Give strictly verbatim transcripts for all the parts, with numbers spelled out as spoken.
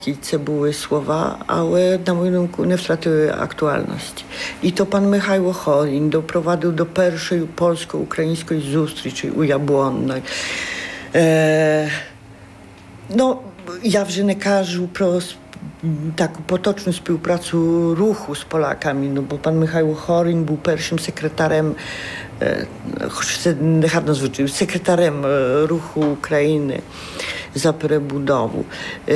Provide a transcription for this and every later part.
I це були слова, але, на мою думку, не втратили актуальності. І то пан Михайло Хорінь допровадив до першої польсько-української зустрічі у Яблонної. Е, ну, я вже не кажу про taką potoczną współpracę ruchu z Polakami, no bo pan Michał Choryń był pierwszym sekretarem, e, sekretarem ruchu Ukrainy za przebudowę. E,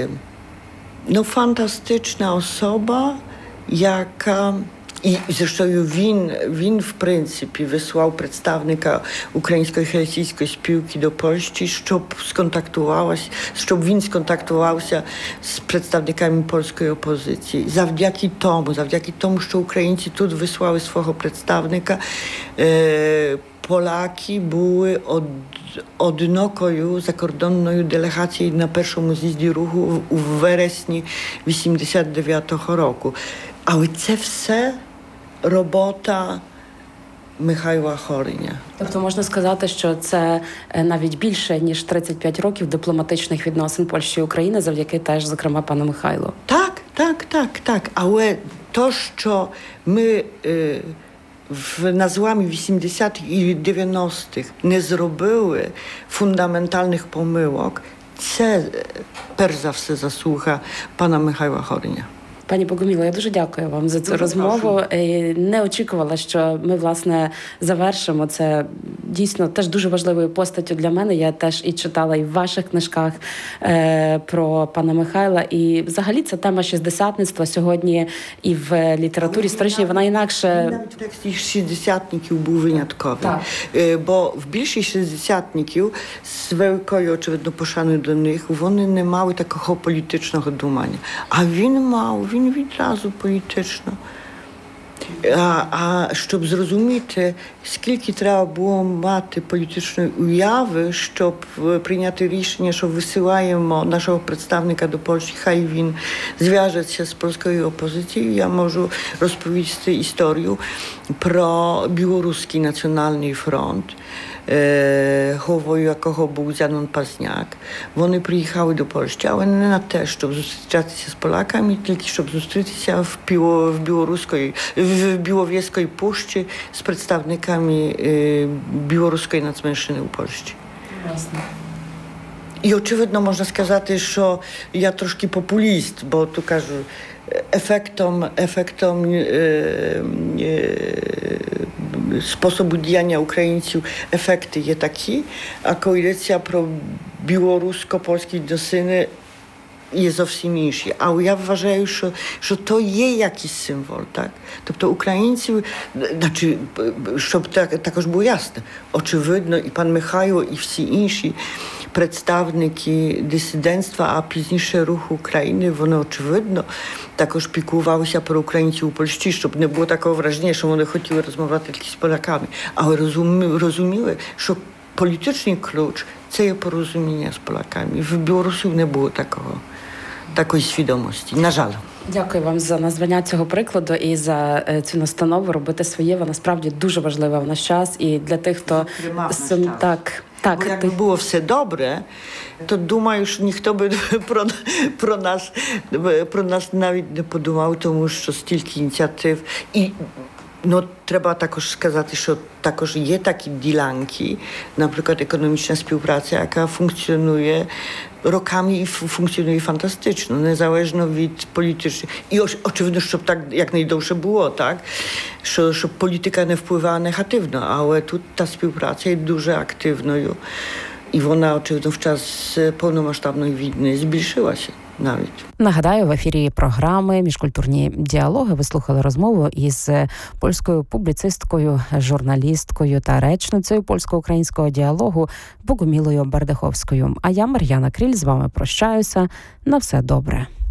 no fantastyczna osoba, jaka i zresztą він, він, в принципі, вислав представника Української християнської спілки до Польщі, щоб сконтактувалася, щоб він сконтактувався з представниками польської опозиції. Завдяки тому, завдяки тому, що українці тут вислали свого представника, е, Поляки були од, однокою закордонною делегацією на першому з'їзді руху у вересні вісімдесят дев'ятого року. Але це все робота Михайла Хориня. Тобто можна сказати, що це навіть більше, ніж тридцять п'ять років дипломатичних відносин Польщі і України, завдяки теж, зокрема, пану Михайлу. Так, так, так, так. Але то, що ми е, в, на зламі вісімдесятих і дев'яностих не зробили фундаментальних помилок, це, перш за все, заслуга пана Михайла Хориня. Пані Богоміло, я дуже дякую вам за цю дуже розмову. Прошу. Не очікувала, що ми, власне, завершимо. Це дійсно теж дуже важливою постаттю для мене. Я теж і читала і в ваших книжках е, про пана Михайла. І взагалі ця тема шістдесятництва сьогодні і в літературі історичній, вона інакше... Навіть в тексті шістдесятників був винятковий. Е, бо в більшість шістдесятників з великою, очевидно, пошаною до них, вони не мали такого політичного думання. А він мав, він відразу політично. А, а щоб зрозуміти, скільки треба було мати політичної уяви, щоб прийняти рішення, що висилаємо нашого представника до Польщі, хай він зв'яжеться з польською опозицією, я можу розповісти історію про Білоруський національний фронт, головою якого був Зянон Пазняк. Вони приїхали до Польщі, але не на те, щоб зустрічатися з поляками, тільки щоб зустрітися в, Біло, в, Білоруської, в Біловєської пущі з представниками е, білоруської нацменшини у Польщі. Ясно. І, очевидно, можна сказати, що я трошки популіст, бо tu кажу, efektom, efektom e, e, sposobu діяння українців, ефекти є такі, а коли йдеться про білорусько-польські відносини, є зовсім інші. Але я вважаю, що, що то є якийсь символ, так? Тобто українців, значить, щоб так, також було ясно, очевидно, і пан Михайло, і всі інші представники дисидентства, а пізніше руху України, вони, очевидно, також піклувалися про українців у Польщі, щоб не було такого враження, що вони хотіли розмовляти тільки з поляками. Але розумі, розуміли, що політичний ключ – це є порозуміння з поляками. В Білорусі не було такого, такої свідомості, на жаль. Дякую вам за названня цього прикладу і за цю настанову робити своє. Вона справді дуже важлива в наш час. І для тих, хто... Сум... Так, так. Бо якби було все добре, то думаю, що ніхто би про, про, нас, про нас навіть не подумав, тому що стільки ініціатив. І no, треба також сказати, що також є такі ділянки, наприклад, економічна співпраця, яка функціонує rokami i funkcjonuje fantastycznie, niezależnie od politycznych. I oczywiście, żeby tak jak najdłuższe było, tak, że, że polityka nie wpływała negatywnie, ale tu ta współpraca jest дуже aktywna i ona oczywiście w czas pełnomasztabnej wojny zbliżyła się. Навіть. Нагадаю, в ефірі програми «Міжкультурні діалоги» ви слухали розмову із польською публіцисткою, журналісткою та речницею польсько-українського діалогу Богомілою Бардаховською. А я, Мар'яна Кріль, з вами прощаюся. На все добре.